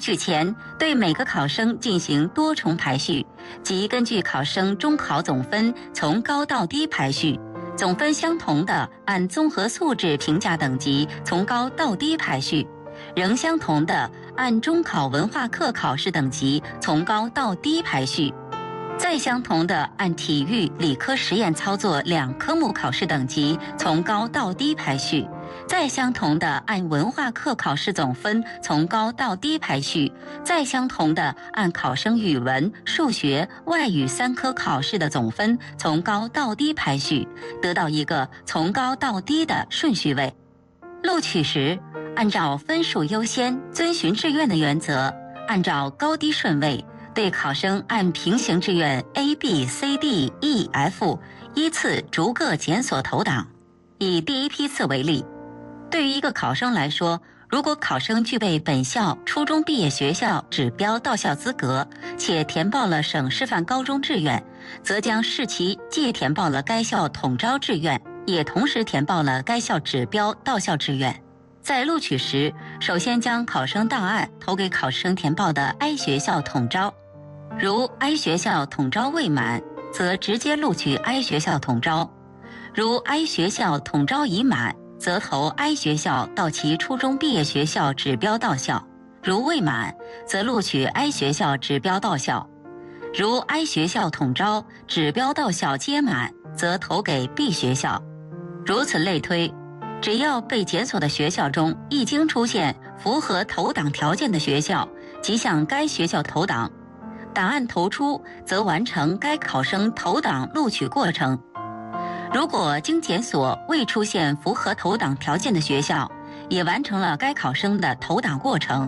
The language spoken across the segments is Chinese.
取前对每个考生进行多重排序，即根据考生中考总分从高到低排序，总分相同的按综合素质评价等级从高到低排序，仍相同的按中考文化课考试等级从高到低排序，再相同的按体育、理科实验操作2科目考试等级从高到低排序，再相同的按文化课考试总分从高到低排序，再相同的按考生语文、数学、外语3科考试的总分从高到低排序，得到一个从高到低的顺序位。录取时，按照分数优先、遵循志愿的原则，按照高低顺位对考生按平行志愿 A、B、C、D、E、F 依次逐个检索投档。以第一批次为例，对于一个考生来说，如果考生具备本校初中毕业学校指标到校资格，且填报了省示范高中志愿，则将视其既填报了该校统招志愿，也同时填报了该校指标到校志愿。在录取时，首先将考生档案投给考生填报的 I 学校统招，如 I 学校统招未满，则直接录取 I 学校统招；如 I 学校统招已满，则投 I 学校到其初中毕业学校指标到校；如未满，则录取 I 学校指标到校；如 I 学校统招指标到校皆满，则投给 B 学校。如此类推，只要被检索的学校中一经出现符合投档条件的学校，即向该学校投档。档案投出，则完成该考生投档录取过程。如果经检索未出现符合投档条件的学校，也完成了该考生的投档过程。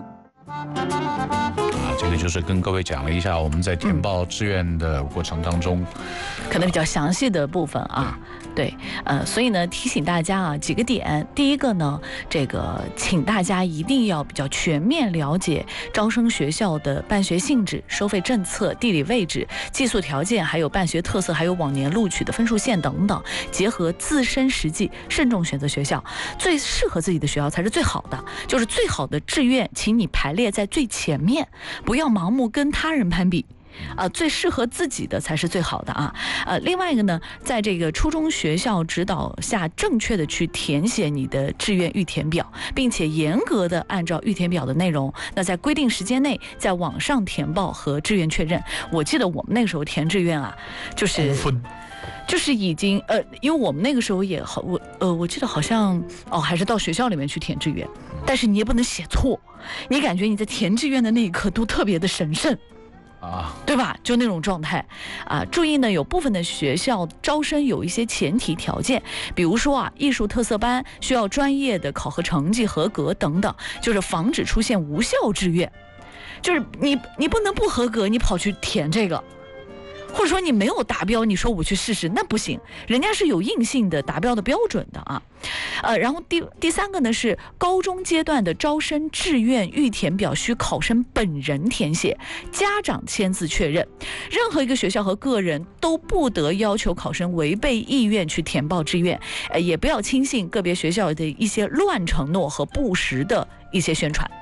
这个就是跟各位讲了一下我们在填报志愿的过程当中， 可能比较详细的部分啊。对，所以呢，提醒大家啊几个点。第一个呢，这个请大家一定要比较全面了解招生学校的办学性质、收费政策、地理位置、寄宿条件，还有办学特色，还有往年录取的分数线等等，结合自身实际，慎重选择学校，最适合自己的学校才是最好的。就是最好的志愿，请你排列在最前面，不要盲目跟他人攀比。最适合自己的才是最好的啊。另外一个呢，在这个初中学校指导下，正确的去填写你的志愿预填表，并且严格的按照预填表的内容，那在规定时间内在网上填报和志愿确认。我记得我们那个时候填志愿啊，就是已经因为我们那个时候也好，我记得好像还是到学校里面去填志愿，但是你也不能写错，你感觉你在填志愿的那一刻都特别的神圣。对吧？就那种状态注意呢，有部分的学校招生有一些前提条件，比如说艺术特色班需要专业的考核成绩合格等等，就是防止出现无效志愿。就是你不能不合格，你跑去填这个。或者说你没有达标，你说我去试试，那不行，人家是有硬性的达标的标准的啊。然后第三个呢是高中阶段的招生志愿预填表需考生本人填写，家长签字确认。任何一个学校和个人都不得要求考生违背意愿去填报志愿，也不要轻信个别学校的一些乱承诺和不实的一些宣传。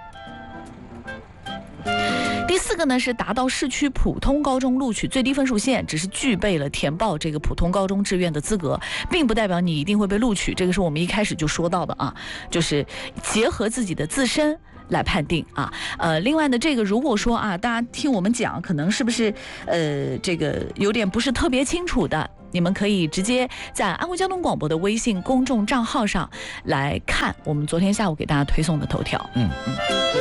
第四个呢是达到市区普通高中录取最低分数线，只是具备了填报这个普通高中志愿的资格，并不代表你一定会被录取。这个是我们一开始就说到的啊，就是结合自己的自身来判定啊。另外呢，这个如果说大家听我们讲，可能是不是这个有点不是特别清楚的，你们可以直接在安徽交通广播的微信公众账号上来看我们昨天下午给大家推送的头条。